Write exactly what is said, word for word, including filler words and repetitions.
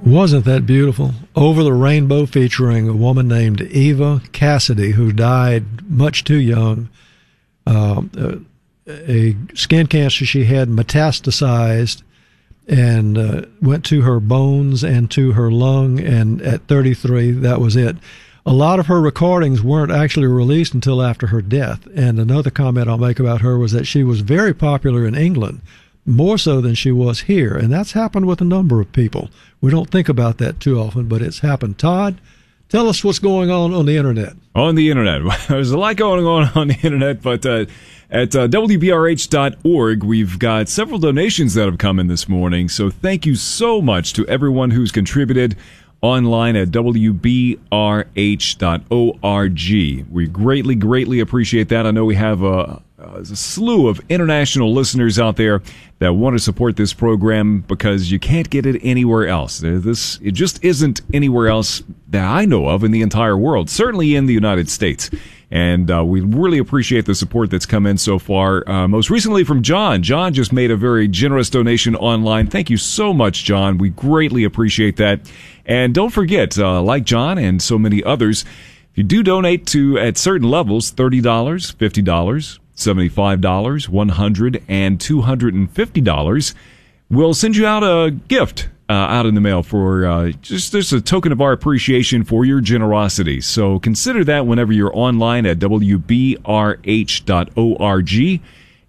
Wasn't that beautiful? Over the Rainbow, featuring a woman named Eva Cassidy, who died much too young. Uh, a skin cancer she had metastasized and uh, went to her bones and to her lung, and at thirty-three, that was it. A lot of her recordings weren't actually released until after her death. And another comment I'll make about her was that she was very popular in England, more so than she was here. And that's happened with a number of people. We don't think about that too often, but it's happened. Todd, tell us what's going on on the Internet. On the Internet. There's a lot going on on the Internet, but uh, at uh, W B R H dot org, we've got several donations that have come in this morning. So thank you so much to everyone who's contributed online at W B R H dot org. We greatly, greatly appreciate that. I know we have a, a slew of international listeners out there that want to support this program because you can't get it anywhere else. This it just isn't anywhere else that I know of in the entire world, certainly in the United States. And uh, we really appreciate the support that's come in so far. Uh, most recently from John. John just made a very generous donation online. Thank you so much, John. We greatly appreciate that. And don't forget, uh, like John and so many others, if you do donate to at certain levels, thirty dollars, fifty dollars, seventy-five dollars, one hundred dollars, and two hundred fifty dollars, we'll send you out a gift uh, out in the mail for uh, just, just a token of our appreciation for your generosity. So consider that whenever you're online at W B R H dot org.